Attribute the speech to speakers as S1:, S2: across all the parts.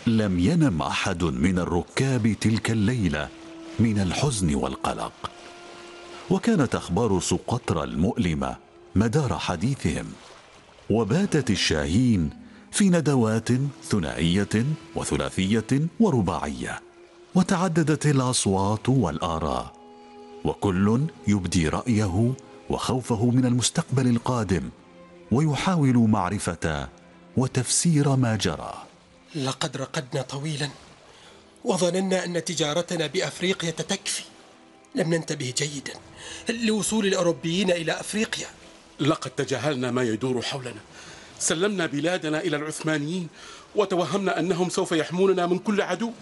S1: لم ينم أحد من الركاب تلك الليلة من الحزن والقلق، وكانت أخبار سقطرى المؤلمة مدار حديثهم. وباتت الشاهين في ندوات ثنائية وثلاثية ورباعية، وتعددت الأصوات والآراء، وكل يبدي رأيه وخوفه من المستقبل القادم، ويحاول معرفة وتفسير ما جرى.
S2: لقد رقدنا طويلا وظننا أن تجارتنا بأفريقيا تكفي. لم ننتبه جيدا لوصول الأوروبيين إلى أفريقيا.
S3: لقد تجاهلنا ما يدور حولنا، سلمنا بلادنا إلى العثمانيين وتوهمنا أنهم سوف يحموننا من كل عدو.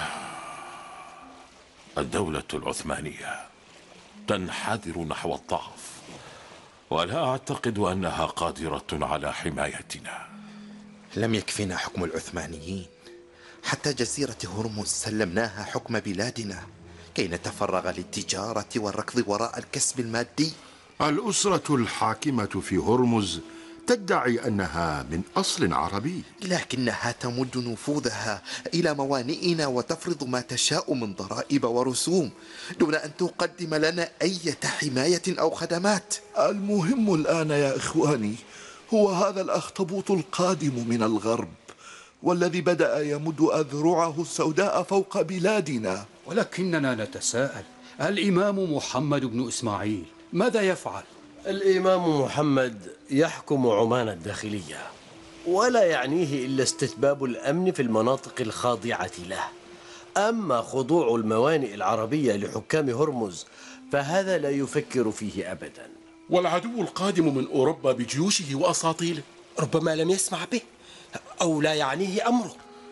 S4: الدولة العثمانية تنحدر نحو الضعف، ولا أعتقد أنها قادرة على حمايتنا.
S5: لم يكفنا حكم العثمانيين، حتى جزيرة هرمز سلمناها حكم بلادنا كي نتفرغ للتجارة والركض وراء الكسب المادي.
S6: الأسرة الحاكمة في هرمز تدعي أنها من أصل عربي،
S5: لكنها تمد نفوذها إلى موانئنا وتفرض ما تشاء من ضرائب ورسوم دون أن تقدم لنا أي حماية أو خدمات.
S7: المهم الآن يا إخواني هو هذا الأخطبوط القادم من الغرب، والذي بدأ يمد أذرعه السوداء فوق بلادنا.
S8: ولكننا نتساءل، الإمام محمد بن إسماعيل ماذا يفعل؟
S9: الإمام محمد يحكم عمان الداخلية، ولا يعنيه إلا استتباب الأمن في المناطق الخاضعة له. أما خضوع الموانئ العربية لحكام هرمز فهذا لا يفكر فيه أبدا.
S3: والعدو القادم من أوروبا بجيوشه وأساطيله
S2: ربما لم يسمع به أو لا يعنيه أمره.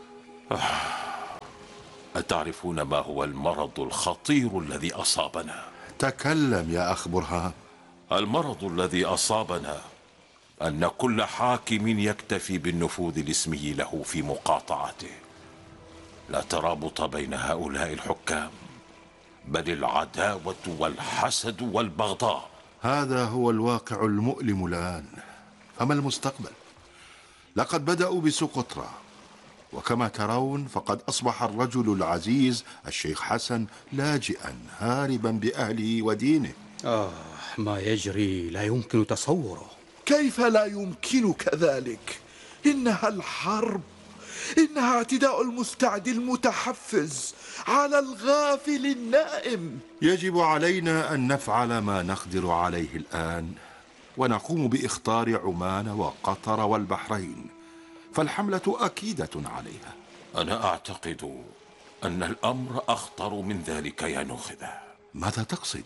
S4: أتعرفون ما هو المرض الخطير الذي أصابنا؟
S6: تكلم يا أخ برهان.
S4: المرض الذي أصابنا أن كل حاكم يكتفي بالنفوذ الاسمي له في مقاطعته، لا ترابط بين هؤلاء الحكام، بل العداوة والحسد والبغضاء.
S6: هذا هو الواقع المؤلم الآن. أما المستقبل؟ لقد بدأوا بسقطرى، وكما ترون فقد أصبح الرجل العزيز الشيخ حسن لاجئا هاربا بأهله ودينه.
S8: ما يجري لا يمكن تصوره.
S7: كيف لا يمكنك ذلك؟ إنها الحرب، إنها اعتداء المستعدي المتحفز على الغافل النائم.
S6: يجب علينا أن نفعل ما نقدر عليه الآن، ونقوم بإخطار عمان وقطر والبحرين، فالحملة أكيدة عليها.
S4: أنا أعتقد أن الأمر أخطر من ذلك يا نخبة.
S6: ماذا تقصد؟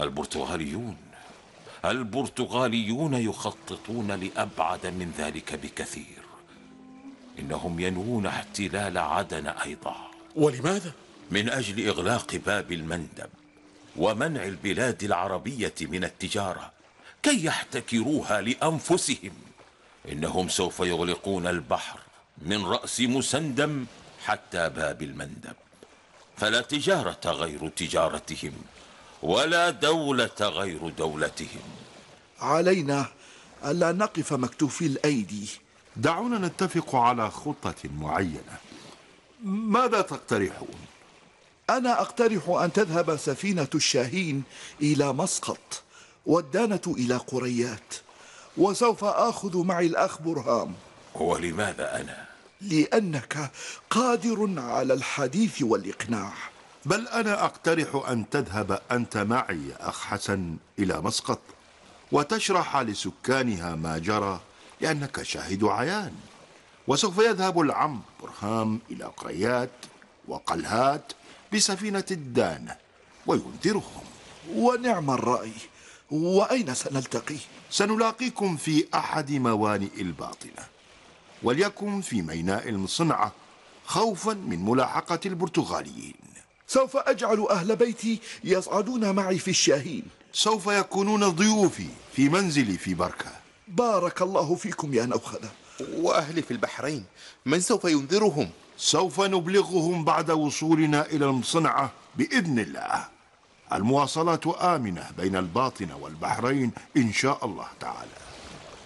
S4: البرتغاليون يخططون لأبعد من ذلك بكثير. إنهم ينوون احتلال عدن أيضا.
S3: ولماذا؟
S4: من أجل إغلاق باب المندب ومنع البلاد العربية من التجارة كي يحتكروها لأنفسهم. إنهم سوف يغلقون البحر من رأس مسندم حتى باب المندب، فلا تجارة غير تجارتهم ولا دولة غير دولتهم.
S7: علينا ألا نقف مكتوفي الأيدي.
S6: دعونا نتفق على خطة معينة. ماذا تقترحون؟
S7: أنا أقترح أن تذهب سفينة الشاهين إلى مسقط والدانة إلى قريات، وسوف آخذ معي الأخ برهام.
S4: ولماذا أنا؟
S7: لأنك قادر على الحديث والإقناع.
S6: بل أنا أقترح أن تذهب أنت معي يا أخ حسن إلى مسقط وتشرح لسكانها ما جرى، لأنك شاهد عيان. وسوف يذهب العم برهام إلى قريات وقلهات بسفينة الدانة وينذرهم.
S7: ونعم الرأي. وأين سنلتقي؟
S6: سنلاقيكم في أحد موانئ الباطنة، وليكن في ميناء المصنعة، خوفا من ملاحقة البرتغاليين.
S7: سوف أجعل أهل بيتي يصعدون معي في الشاهين.
S6: سوف يكونون ضيوفي في منزلي في بركة.
S7: بارك الله فيكم يا نوخذة.
S5: وأهلي في البحرين من سوف ينذرهم؟
S6: سوف نبلغهم بعد وصولنا إلى المصنعة بإذن الله. المواصلات آمنة بين الباطنة والبحرين إن شاء الله تعالى.